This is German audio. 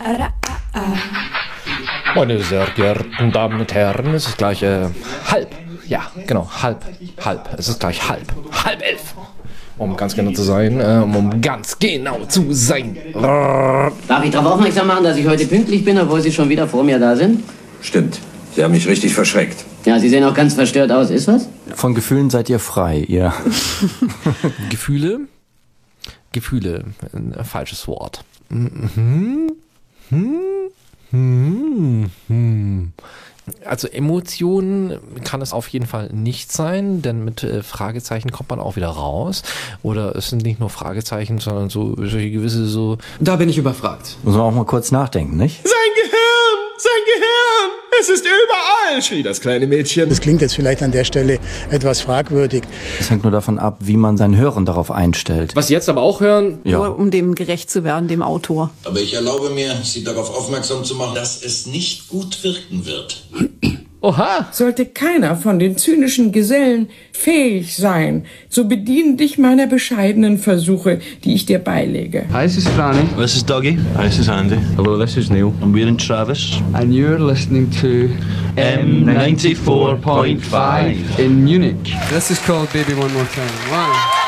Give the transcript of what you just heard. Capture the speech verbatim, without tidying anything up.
Meine sehr geehrten Damen und Herren, es ist gleich äh, halb. Ja, genau, halb, halb. Es ist gleich halb. Halb elf. Um ganz genau zu sein, äh, um ganz genau zu sein. Darf ich darauf aufmerksam machen, dass ich heute pünktlich bin, obwohl Sie schon wieder vor mir da sind? Stimmt. Sie haben mich richtig verschreckt. Ja, Sie sehen auch ganz verstört aus. Ist was? Von Gefühlen seid ihr frei, ihr. Gefühle? Gefühle, ein falsches Wort. Mhm. Hm. Hm. Hm. Also Emotionen kann es auf jeden Fall nicht sein, denn mit äh, Fragezeichen kommt man auch wieder raus. Oder es sind nicht nur Fragezeichen, sondern so solche gewisse so... Da bin ich überfragt. Muss man auch mal kurz nachdenken, nicht? Sein Gehirn! Sein Gehirn! Es ist überall, schrie das kleine Mädchen. Das klingt jetzt vielleicht an der Stelle etwas fragwürdig. Es hängt nur davon ab, wie man sein Hören darauf einstellt. Was Sie jetzt aber auch hören... Ja. Nur um dem gerecht zu werden, dem Autor. Aber ich erlaube mir, Sie darauf aufmerksam zu machen, dass es nicht gut wirken wird. Oha! Sollte keiner von den zynischen Gesellen fähig sein, so bedien dich meiner bescheidenen Versuche, die ich dir beilege. Hi, this is Franny. This is Dougie. Hi, this is Andy. Hello, this is Neil. And we're in Travis. And you're listening to M ninety-four point five in Munich. This is called Baby One More Time. One.